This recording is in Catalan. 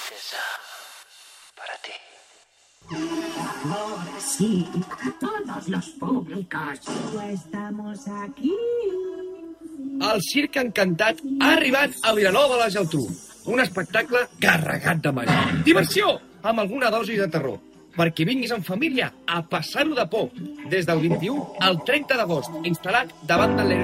princesa, para ti. Ahora sí, todos los públicos. Estamos aquí. El Circ Encantat ha arribat a Vilanova de la Geltrú. Un espectacle carregat de màgia. Diversió, amb alguna dosi de terror. Perquè vinguis en família a passar-ho de por. Des del 21 al 30 d'agost, instal·lat davant de l'Aeroport